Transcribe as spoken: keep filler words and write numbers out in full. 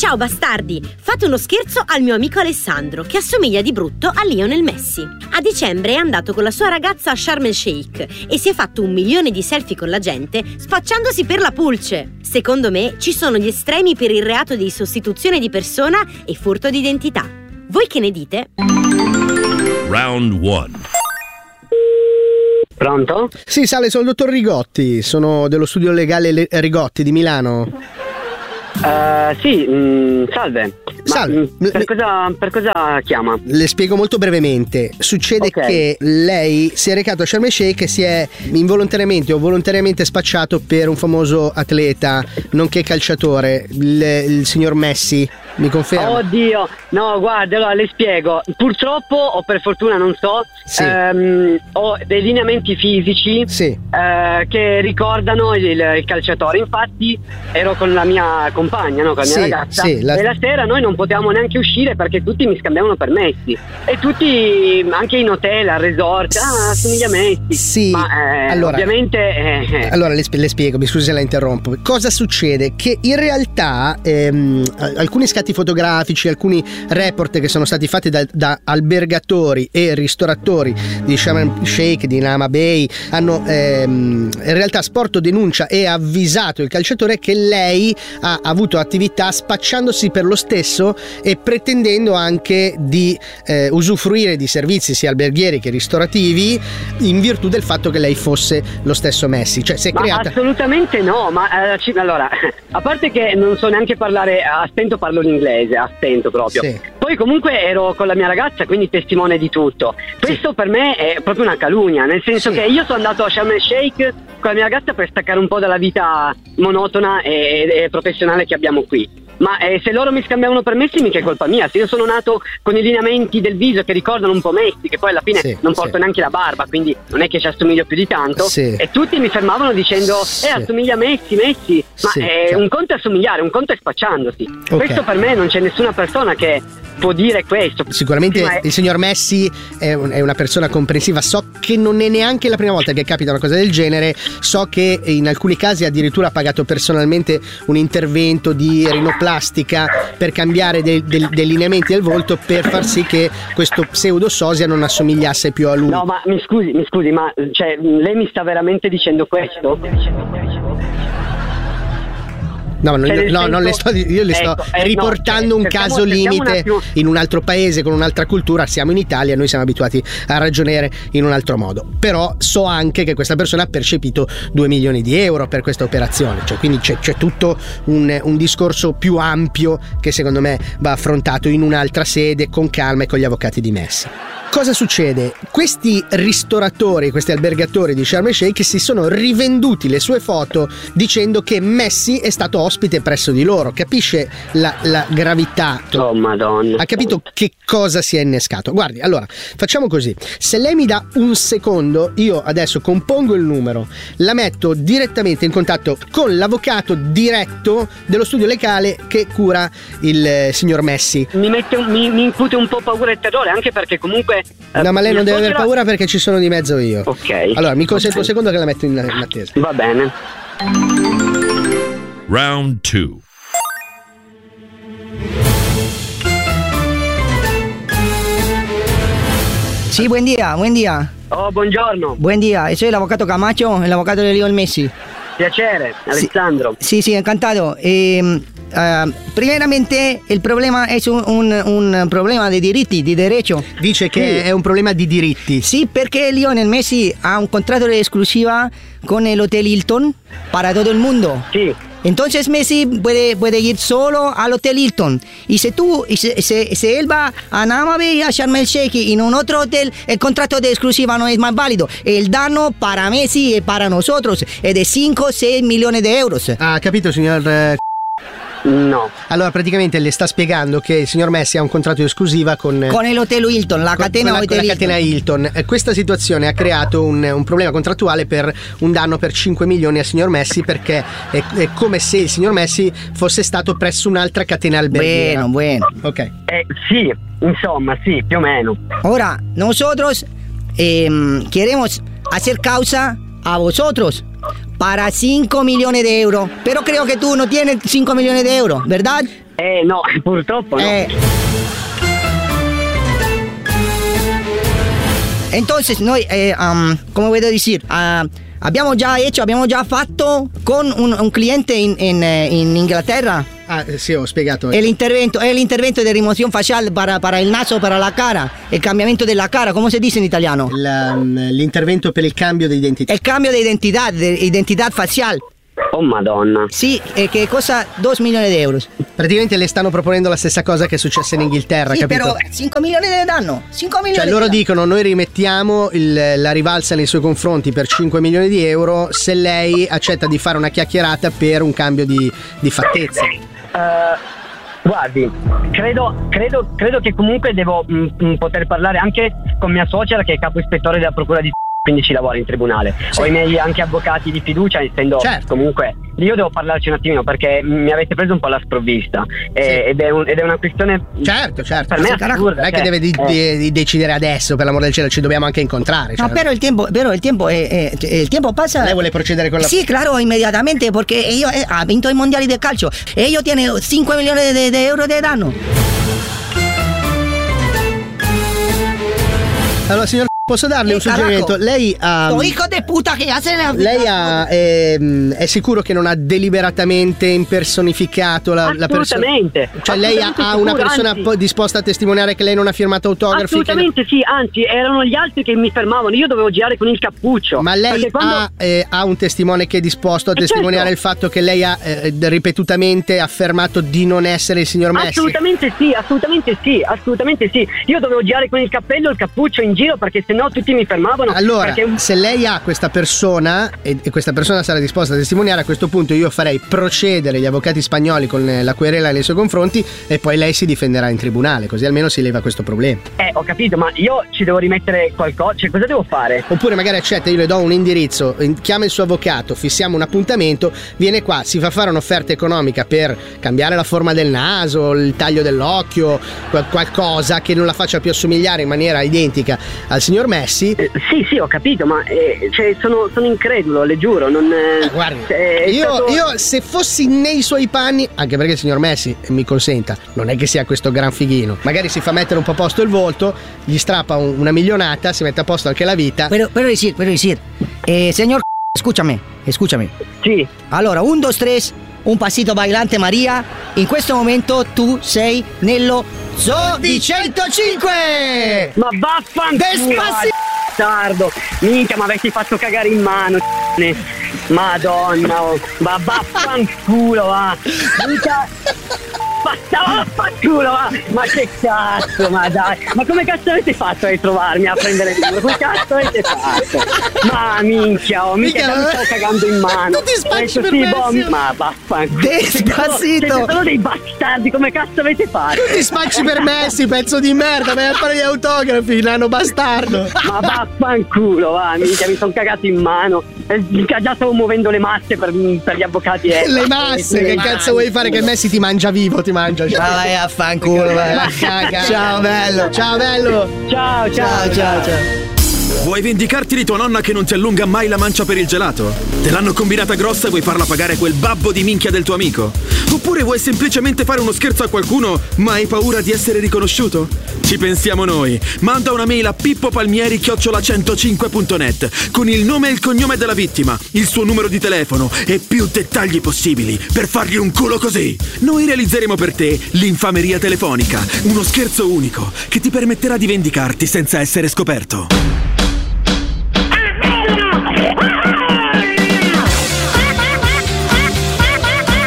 Ciao bastardi, fate uno scherzo al mio amico Alessandro, che assomiglia di brutto a Lionel Messi. A dicembre è andato con la sua ragazza a Sharm el Sheikh e si è fatto un milione di selfie con la gente spacciandosi per la pulce. Secondo me ci sono gli estremi per il reato di sostituzione di persona e furto di identità. Voi che ne dite? Round one. Pronto? Sì, sale, sono il dottor Rigotti, sono dello studio legale Le- Rigotti di Milano. Uh, sì, mh, salve. Salve. Ma, mh, per, cosa, per cosa chiama? Le spiego molto brevemente. Succede okay. che lei si è recato a Sharm el Sheikh e si è involontariamente o volontariamente spacciato per un famoso atleta, nonché calciatore, il, il signor Messi. Mi conferma? Oddio, no, guarda, allora le spiego. Purtroppo, o per fortuna non so, sì. ehm, ho dei lineamenti fisici sì. eh, che ricordano il, il calciatore. Infatti ero con la mia compagna, no, con la sì, mia ragazza, sì, la... e la sera noi non potevamo neanche uscire perché tutti mi scambiavano permessi. E tutti, anche in hotel, al resort, ah, assomiglia a Messi. Sì, ma eh, allora, ovviamente... Eh, allora le, le spiego, mi scusi se la interrompo. Cosa succede? Che in realtà ehm, alcuni scatti fotografici, alcuni report che sono stati fatti da, da albergatori e ristoratori di Sharm el Sheikh, di Nama Bay, hanno ehm, in realtà sporto denuncia e avvisato il calciatore che lei ha avuto attività spacciandosi per lo stesso e pretendendo anche di eh, usufruire di servizi sia alberghieri che ristorativi in virtù del fatto che lei fosse lo stesso Messi. Cioè, si è ma creata... assolutamente no, ma eh, allora, a parte che non so neanche parlare, a stento parlo l'inglese, a stento proprio. Sì. Poi comunque ero con la mia ragazza, quindi testimone di tutto. Questo sì. per me è proprio una calunnia, nel senso sì. che io sono andato a Sharm el Sheikh con la mia ragazza per staccare un po' dalla vita monotona e, e professionale che abbiamo qui. Ma eh, se loro mi scambiavano permessi mica è colpa mia. Se io sono nato con i lineamenti del viso che ricordano un po' Messi, che poi alla fine sì, non porto sì. neanche la barba, quindi non è che ci assomiglio più di tanto, sì. e tutti mi fermavano dicendo sì. eh assomiglia a Messi, Messi. Ma sì, eh, un conto è assomigliare, un conto è spacciandosi. Okay. Questo per me non c'è nessuna persona che può dire questo. Sicuramente sì, è... il signor Messi è, un, è una persona comprensiva. So che non è neanche la prima volta che capita una cosa del genere. So che in alcuni casi addirittura ha pagato personalmente un intervento di rinoplastica per cambiare dei, dei, dei lineamenti del volto per far sì che questo pseudo sosia non assomigliasse più a lui. No, ma mi scusi, mi scusi, ma cioè, lei mi sta veramente dicendo questo? No, non, cioè, no senso, non le sto io le sto ecco, eh, riportando no, un cerchiamo, caso cerchiamo limite un in un altro paese con un'altra cultura. Siamo in Italia, noi siamo abituati a ragionare in un altro modo. Però so anche che questa persona ha percepito due milioni di euro per questa operazione, cioè, quindi c'è, c'è tutto un, un discorso più ampio che secondo me va affrontato in un'altra sede con calma e con gli avvocati di Messi. Cosa succede? Questi ristoratori, questi albergatori di Sharm el Sheikh si sono rivenduti le sue foto dicendo che Messi è stato ospite presso di loro. Capisce la, la gravità? Oh madonna. Ha capito che cosa si è innescato? Guardi, allora, facciamo così. Se lei mi dà un secondo, io adesso compongo il numero, la metto direttamente in contatto con l'avvocato diretto dello studio legale che cura il eh, signor Messi. Mi, mette un, mi, mi incute un po' paura e terrore, anche perché comunque no, ma lei non deve aver paura perché ci sono di mezzo io. Ok. Allora, mi consente okay. un secondo che la metto in, in attesa. Va bene. Round two. Sí, buen día, buen día. Oh, buongiorno. Buen día, soy el abogado Camacho, el abogado de Lionel Messi. Piacere, Alessandro. Sí, sí, encantado. Eh, uh, primeramente, el problema es un, un, un problema de diritti, di derecho. Dice che è un problema di diritti. Sí, porque Lionel Messi ha un contrato de exclusiva con el Hotel Hilton para todo el mundo. Sí. Entonces Messi puede, puede ir solo al Hotel Hilton. Y si tú, y si, si, si él va a Nama Bay, a Sharm el Sheikh, en un otro hotel, el contrato de exclusiva no es más válido. El daño para Messi y para nosotros es de cinco o seis millones de euros. Ah, capito, signor... Eh... No. Allora praticamente le sta spiegando che il signor Messi ha un contratto di esclusiva con con il Hotel Hilton, la con, catena con la, Hotel con la Hilton. catena Hilton. Eh, questa situazione ha creato un, un problema contrattuale per un danno per cinque milioni al signor Messi, perché è, è come se il signor Messi fosse stato presso un'altra catena alberghiera. Bueno, bueno. Ok. Eh, sì, insomma, sì, più o meno. Ahora, nosotros eh, queremos hacer causa a vosotros para cinco millones de euros. Pero creo que tú no tienes cinco millones de euros, ¿verdad? Eh no, purtroppo no. Eh. Entonces, noi, eh, um, come voglio dire, uh, abbiamo già hecho, abbiamo già fatto con un, un cliente in, in, in Inghilterra. Ah, sì, ho spiegato. El intervento, el intervento de remoción facial para, para el naso, para la cara, el cambiamento della cara, come si dice in italiano? La, l'intervento per il cambio di identità. El cambio de identidad, de identidad facial. Oh madonna. Sì, e che costa due milioni di euro. Praticamente le stanno proponendo la stessa cosa che è successa in Inghilterra, Sì, capito? però cinque milioni le danno. cinque milioni. Cioè loro le dicono noi rimettiamo il, la rivalsa nei suoi confronti per cinque milioni di euro se lei accetta di fare una chiacchierata per un cambio di, di fattezza. Uh, guardi, credo, credo, credo che comunque devo mh, poter parlare anche con mia suocera che è capo ispettore della procura di quindi ci lavora in tribunale. Sì. Ho i miei anche avvocati di fiducia, essendo certo. Comunque io devo parlarci un attimino perché mi avete preso un po' alla sprovvista. Sì. E, ed, è un, ed è una questione certo, certo. Per me assurda, non è che cioè, deve di, eh. di decidere adesso, per l'amore del cielo, ci dobbiamo anche incontrare. Cioè. No, però il tempo, però il tempo è, è, il tempo passa. Lei vuole procedere con la Sì, claro, immediatamente perché io eh, ha vinto i mondiali del calcio e io tiene cinque milioni di euro di danno. Allora, signor, posso darle eh, un suggerimento? caraco. Lei ha. Um, hijo de puta che hace la... Lei ha, ehm, è sicuro che non ha deliberatamente impersonificato la, la persona? Assolutamente. Cioè lei ha, ha una persona anzi, disposta a testimoniare che lei non ha firmato autografi? Assolutamente che... sì, anzi erano gli altri che mi fermavano, io dovevo girare con il cappuccio. Ma lei quando... ha, eh, ha un testimone che è disposto a eh testimoniare certo. il fatto che lei ha eh, ripetutamente affermato di non essere il signor Messi? Assolutamente sì, assolutamente sì, assolutamente sì. Io dovevo girare con il cappello e il cappuccio in giro perché sennò tutti mi fermavano. Allora, perché... se lei ha questa persona e, e questa persona sarà disposta a testimoniare, a questo punto io farei procedere gli avvocati spagnoli con la querela nei suoi confronti e poi lei si difenderà in tribunale, così almeno si leva questo problema. Eh, ho capito, ma io ci devo rimettere qualcosa, cioè cosa devo fare? Oppure magari accetta, io le do un indirizzo, chiama il suo avvocato, fissiamo un appuntamento, viene qua, si fa fare un'offerta economica per cambiare la forma del naso, il taglio dell'occhio, qualcosa che non la faccia più assomigliare in maniera identica al signor Messi. Eh, sì, sì, ho capito, ma eh, cioè, sono, sono incredulo, le giuro, non... Eh, guardi, eh, io, stato... io se fossi nei suoi panni, anche perché il signor Messi, mi consenta, non è che sia questo gran fighino, magari si fa mettere un po' a posto il volto, gli strappa un, una milionata, si mette a posto anche la vita. Pero, pero decir, pero decir, eh, señor, escúchame, escúchame. Sì. Allora, un, dos, tres, un passito bailante Maria, in questo momento tu sei nello Zoo di centocinque! Ma vaffanculo! Despacito! Tardo, minchia, ma avessi fatto cagare in mano, madonna, oh. Ma vaffanculo, va! Minchia! Passava vaffanculo, va! Ma che cazzo, ma dai! Ma come cazzo avete fatto a ritrovarmi a prendere il numero? Come cazzo avete fatto? Ma minchia, oh, minchia, Minchia, mi stavo cagando in mano! Tu ti spacci per sì, Messi. boh, ma vaffanculo! Despacito! Siete solo dei bastardi, come cazzo avete fatto? Tu ti spacci per Messi, pezzo di merda, vai a fare gli autografi, nano bastardo! Ma vaffanculo, va, minchia, mi sono cagato in mano. Eh, Minchia, già stavo muovendo le masse per, per gli avvocati. Eh. Le masse, che cazzo vuoi fare? Che Messi ti mangia vivo, ti mangia. Ma vai a fanculo, vai. Ciao bello. Ciao bello. Ciao, ciao, Ciao, ciao, ciao. Vuoi vendicarti di tua nonna che non ti allunga mai la mancia per il gelato? Te l'hanno combinata grossa e vuoi farla pagare quel babbo di minchia del tuo amico? Oppure vuoi semplicemente fare uno scherzo a qualcuno ma hai paura di essere riconosciuto? Ci pensiamo noi. Manda una mail a pippopalmieri chiocciola centocinque punto net con il nome e il cognome della vittima, il suo numero di telefono e più dettagli possibili per fargli un culo così. Noi realizzeremo per te l'infameria telefonica, uno scherzo unico che ti permetterà di vendicarti senza essere scoperto. Ah!